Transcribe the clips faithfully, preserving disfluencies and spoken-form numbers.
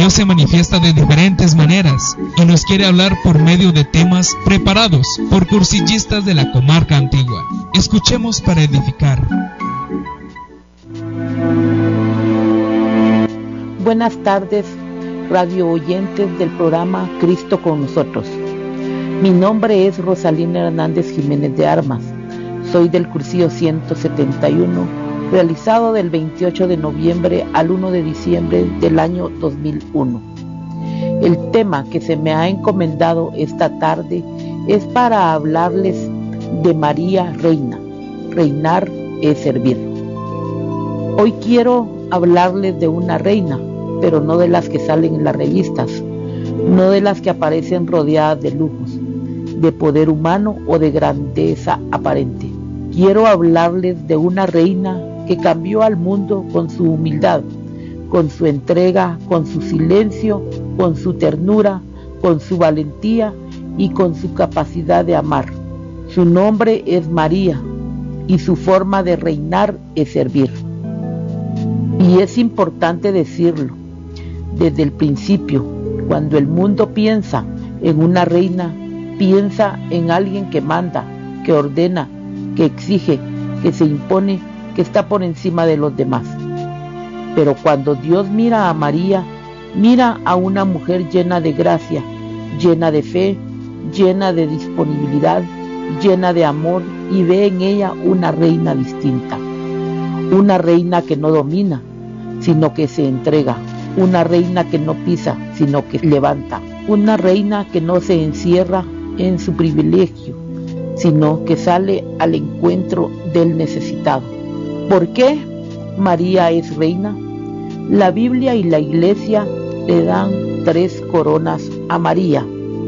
Dios se manifiesta de diferentes maneras y nos quiere hablar por medio de temas preparados por cursillistas de la comarca antigua. Escuchemos para edificar. Buenas tardes, radio oyentes del programa Cristo con nosotros. Mi nombre es Rosalina Hernández Jiménez de Armas. Soy del cursillo ciento setenta y uno, realizado del veintiocho de noviembre al primero de diciembre del año dos mil uno. El tema que se me ha encomendado esta tarde es para hablarles de María Reina. Reinar es servir. Hoy quiero hablarles de una reina, pero no de las que salen en las revistas, no de las que aparecen rodeadas de lujos, de poder humano o de grandeza aparente. Quiero hablarles de una reina que cambió al mundo con su humildad, con su entrega, con su silencio, con su ternura, con su valentía y con su capacidad de amar. Su nombre es María y su forma de reinar es servir. Y es importante decirlo, desde el principio, cuando el mundo piensa en una reina, piensa en alguien que manda, que ordena, que exige, que se impone, que está por encima de los demás. Pero cuando Dios mira a María, mira a una mujer llena de gracia, llena de fe, llena de disponibilidad, llena de amor, y ve en ella una reina distinta. Una reina que no domina, sino que se entrega. Una reina que no pisa, sino que levanta. Una reina que no se encierra en su privilegio, sino que sale al encuentro del necesitado. ¿Por qué María es reina? La Biblia y la Iglesia le dan tres coronas a María.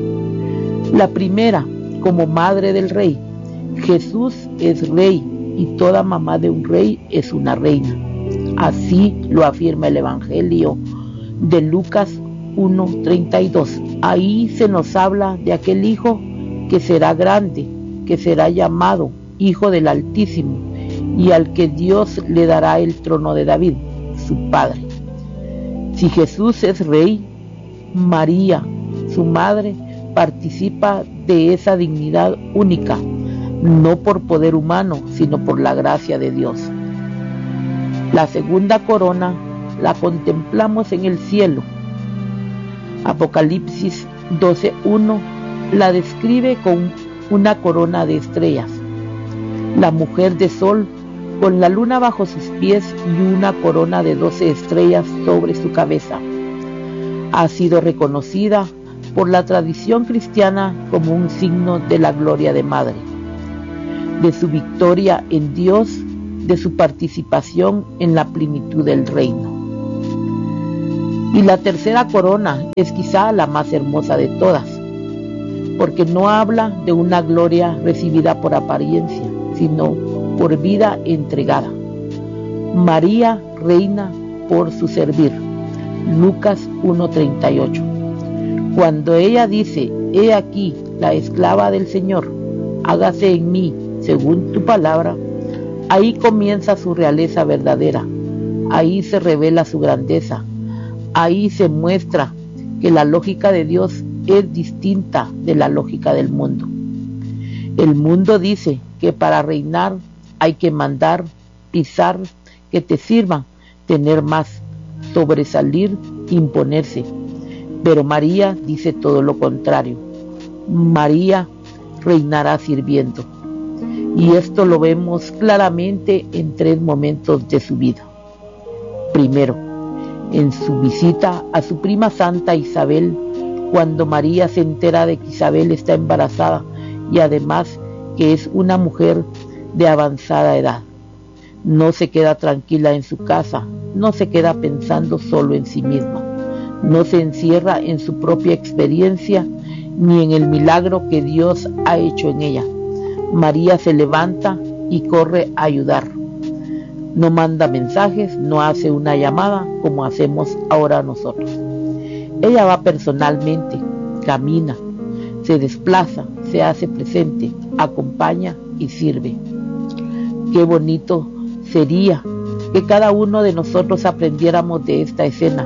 La primera, como madre del rey. Jesús es rey y toda mamá de un rey es una reina. Así lo afirma el Evangelio de Lucas uno treinta y dos. Ahí se nos habla de aquel hijo que será grande, que será llamado Hijo del Altísimo, y al que Dios le dará el trono de David, su padre. Si Jesús es rey, María, su madre, participa de esa dignidad única, no por poder humano, sino por la gracia de Dios. La segunda corona la contemplamos en el cielo. Apocalipsis doce uno la describe con una corona de estrellas. La mujer de sol con la luna bajo sus pies y una corona de doce estrellas sobre su cabeza. Ha sido reconocida por la tradición cristiana como un signo de la gloria de madre, de su victoria en Dios, de su participación en la plenitud del reino. Y la tercera corona es quizá la más hermosa de todas, porque no habla de una gloria recibida por apariencia, sino por vida entregada. María reina por su servir. Lucas uno treinta y ocho. Cuando ella dice, he aquí la esclava del Señor, hágase en mí según tu palabra, ahí comienza su realeza verdadera, ahí se revela su grandeza, ahí se muestra que la lógica de Dios es distinta de la lógica del mundo. El mundo dice que para reinar hay que mandar, pisar, que te sirvan, tener más, sobresalir, imponerse. Pero María dice todo lo contrario. María reinará sirviendo. Y esto lo vemos claramente en tres momentos de su vida. Primero, en su visita a su prima santa Isabel, cuando María se entera de que Isabel está embarazada y además que es una mujer de avanzada edad. No se queda tranquila en su casa, no se queda pensando solo en sí misma, no se encierra en su propia experiencia ni en el milagro que Dios ha hecho en ella. María se levanta y corre a ayudar. No manda mensajes, no hace una llamada como hacemos ahora nosotros. Ella va personalmente, camina, se desplaza, se hace presente, acompaña y sirve. Qué bonito sería que cada uno de nosotros aprendiéramos de esta escena,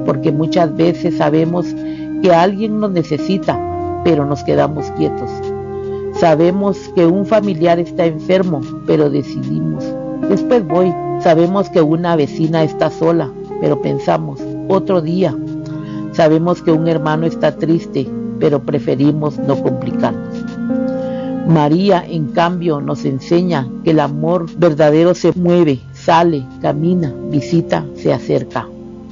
porque muchas veces sabemos que alguien nos necesita, pero nos quedamos quietos. Sabemos que un familiar está enfermo, pero decidimos, después voy. Sabemos que una vecina está sola, pero pensamos, otro día. Sabemos que un hermano está triste, pero preferimos no complicarnos. María, en cambio, nos enseña que el amor verdadero se mueve, sale, camina, visita, se acerca.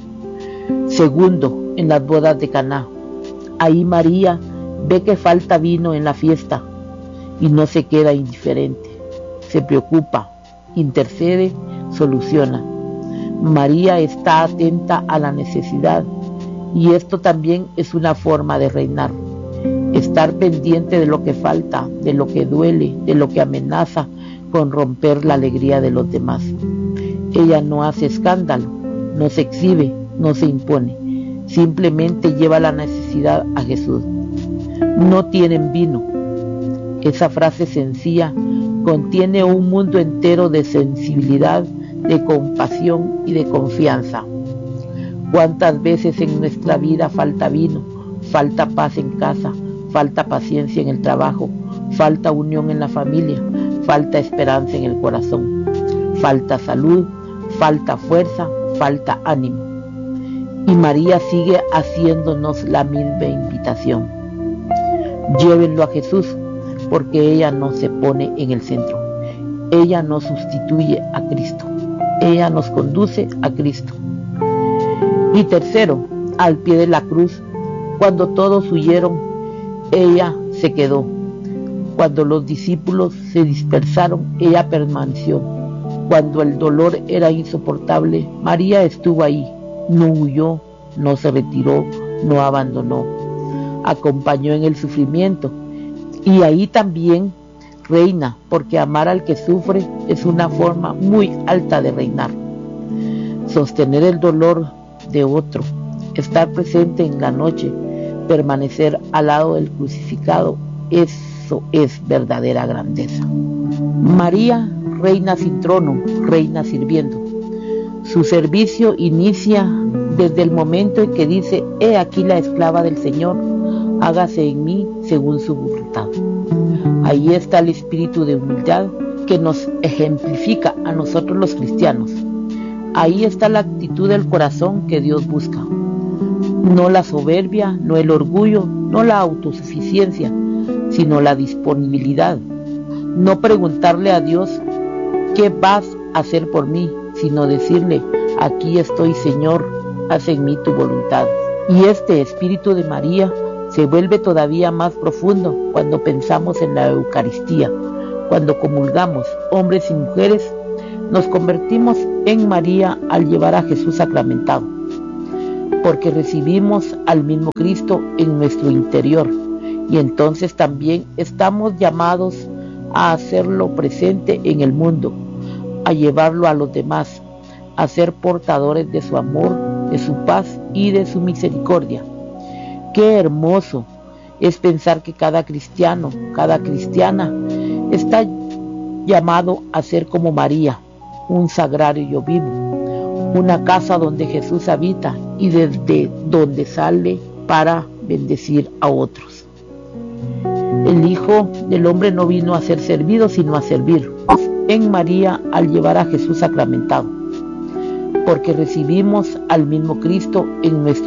Segundo, en las bodas de Caná. Ahí María ve que falta vino en la fiesta y no se queda indiferente. Se preocupa, intercede, soluciona. María está atenta a la necesidad y esto también es una forma de reinar. Estar pendiente de lo que falta, de lo que duele, de lo que amenaza con romper la alegría de los demás. Ella no hace escándalo, no se exhibe, no se impone, simplemente lleva la necesidad a Jesús. No tienen vino. Esa frase sencilla contiene un mundo entero de sensibilidad, de compasión y de confianza. ¿Cuántas veces en nuestra vida falta vino, falta paz en casa, falta paciencia en el trabajo, falta unión en la familia, falta esperanza en el corazón, falta salud, falta fuerza, falta ánimo? Y María sigue haciéndonos la misma invitación. Llévenlo a Jesús, porque ella no se pone en el centro. Ella no sustituye a Cristo. Ella nos conduce a Cristo. Y tercero, al pie de la cruz, cuando todos huyeron, ella se quedó. Cuando los discípulos se dispersaron, ella permaneció. Cuando el dolor era insoportable, María estuvo ahí. No huyó, no se retiró, no abandonó. Acompañó en el sufrimiento. Y ahí también reina, porque amar al que sufre es una forma muy alta de reinar. Sostener el dolor de otro, estar presente en la noche, permanecer al lado del crucificado, eso es verdadera grandeza. María reina sin trono, reina sirviendo. Su servicio inicia desde el momento en que dice: he aquí la esclava del Señor, hágase en mí según su voluntad. Ahí está el espíritu de humildad que nos ejemplifica a nosotros los cristianos. Ahí está la actitud del corazón que Dios busca. No la soberbia, no el orgullo, no la autosuficiencia, sino la disponibilidad. No preguntarle a Dios ¿qué vas a hacer por mí?, sino decirle: aquí estoy, Señor, haz en mí tu voluntad. Y este espíritu de María se vuelve todavía más profundo cuando pensamos en la Eucaristía. Cuando comulgamos, hombres y mujeres, nos convertimos en María al llevar a Jesús sacramentado, porque recibimos al mismo Cristo en nuestro interior, y entonces también estamos llamados a hacerlo presente en el mundo, a llevarlo a los demás, a ser portadores de su amor, de su paz y de su misericordia. Qué hermoso es pensar que cada cristiano, cada cristiana está llamado a ser como María, un sagrario vivo, una casa donde Jesús habita y desde donde sale para bendecir a otros. El Hijo del Hombre no vino a ser servido, sino a servir. En María al llevar a Jesús sacramentado, porque recibimos al mismo Cristo en nuestro